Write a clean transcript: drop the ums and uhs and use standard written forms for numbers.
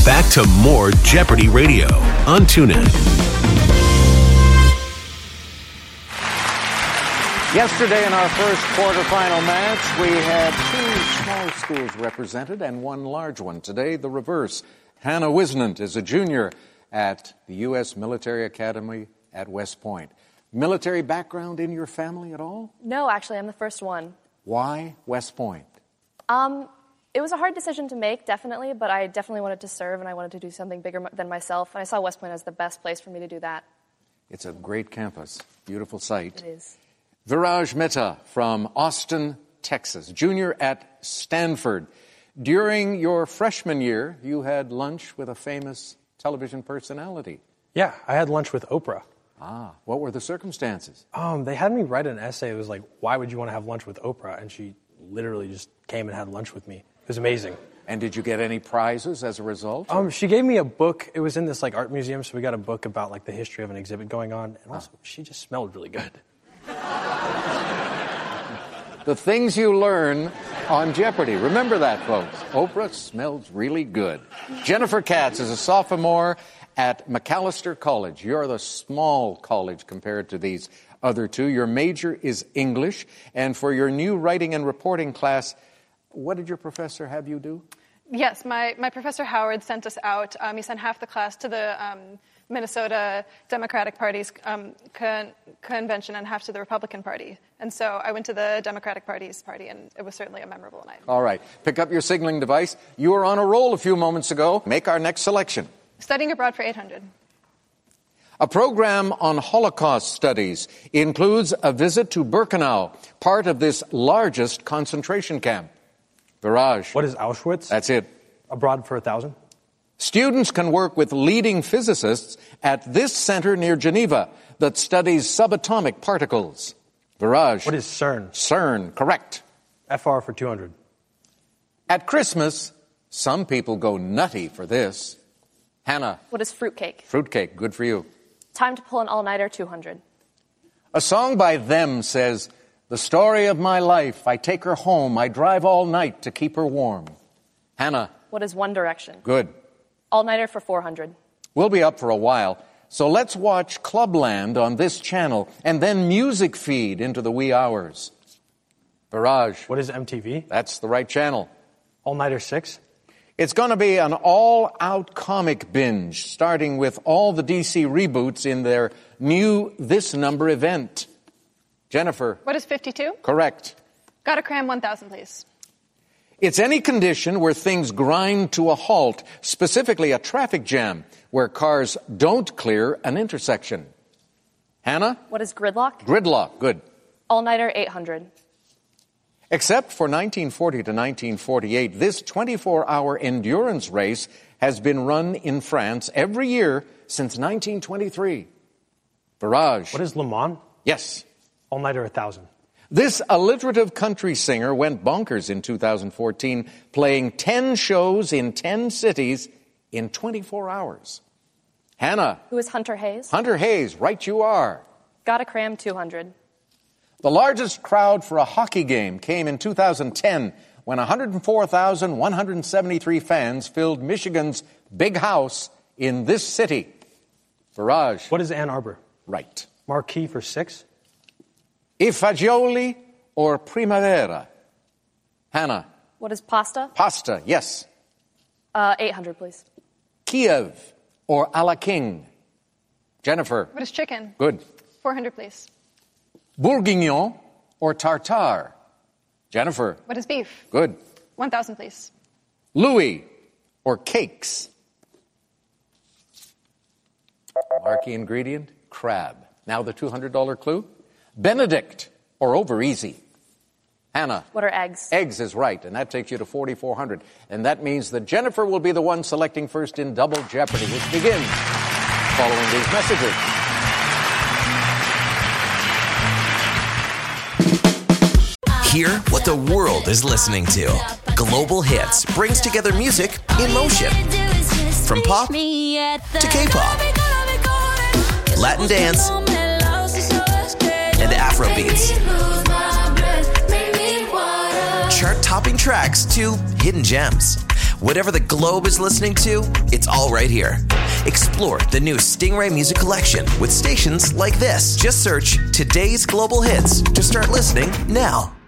Back to more Jeopardy Radio on TuneIn. Yesterday in our first quarterfinal match, we had two small schools represented and one large one. Today, the reverse. Hannah Wisnant is a junior at the U.S. Military Academy at West Point. Military background in your family at all? No, actually, I'm the first one. Why West Point? It was a hard decision to make, definitely, but I definitely wanted to serve and I wanted to do something bigger than myself, and I saw West Point as the best place for me to do that. It's a great campus, beautiful site. It is. Viraj Mehta from Austin, Texas, junior at Stanford. During your freshman year, you had lunch with a famous television personality. Yeah, I had lunch with Oprah. Ah, what were the circumstances? They had me write an essay. It was like, why would you want to have lunch with Oprah? And she literally just came and had lunch with me. It was amazing. And did you get any prizes as a result? She gave me a book. It was in this like art museum, so we got a book about like the history of an exhibit going on. And also, she just smelled really good. The things you learn on Jeopardy. Remember that, folks. Oprah smells really good. Jennifer Katz is a sophomore at Macalester College. You're the small college compared to these other two. Your major is English. And for your new writing and reporting class, what did your professor have you do? Yes, my Professor Howard sent us out. He sent half the class to the Minnesota Democratic Party's convention and half to the Republican Party. And so I went to the Democratic Party's party, and it was certainly a memorable night. All right. Pick up your signaling device. You were on a roll a few moments ago. Make our next selection. Studying abroad for 800. A program on Holocaust studies includes a visit to Birkenau, part of this largest concentration camp. Viraj. What is Auschwitz? That's it. Abroad for 1,000. Students can work with leading physicists at this center near Geneva that studies subatomic particles. Viraj. What is CERN? CERN, correct. FR for 200. At Christmas, some people go nutty for this. Hannah. What is fruitcake? Fruitcake, good for you. Time to pull an all-nighter, 200. A song by Them says, "The story of my life, I take her home, I drive all night to keep her warm." Hannah. What is One Direction? Good. All-nighter for 400. We'll be up for a while, so let's watch Clubland on this channel and then Music Feed into the wee hours. Viraj. What is MTV? That's the right channel. All-nighter 6. It's going to be an all-out comic binge, starting with all the DC reboots in their new This Number event. Jennifer. What is 52? Correct. Gotta cram 1,000, please. It's any condition where things grind to a halt, specifically a traffic jam, where cars don't clear an intersection. Hannah? What is gridlock? Gridlock, good. All-nighter, 800. Except for 1940 to 1948, this 24-hour endurance race has been run in France every year since 1923. Viraj. What is Le Mans? Yes. All-nighter 1,000. This alliterative country singer went bonkers in 2014, playing 10 shows in 10 cities in 24 hours. Hannah. Who is Hunter Hayes? Hunter Hayes, right you are. Gotta cram 200. The largest crowd for a hockey game came in 2010 when 104,173 fans filled Michigan's Big House in this city. Viraj. What is Ann Arbor? Right. Marquee for 6. I fagioli or primavera? Hannah. What is pasta? Pasta, yes. 800, please. Kiev or a la king? Jennifer. What is chicken? Good. 400, please. Bourguignon or tartare? Jennifer. What is beef? Good. 1,000, please. Louis or cakes? Marquee ingredient, crab. Now the $200 clue. Benedict or over easy? Hannah. What are eggs? Eggs is right, and that takes you to 4,400. And that means that Jennifer will be the one selecting first in Double Jeopardy, which begins following these messages. Hear what the world is listening to. Global Hits brings together music in motion. From pop to K-pop, Latin dance, and Afrobeats. Chart-topping tracks to hidden gems. Whatever the globe is listening to, it's all right here. Explore the new Stingray Music Collection with stations like this. Just search Today's Global Hits to start listening now.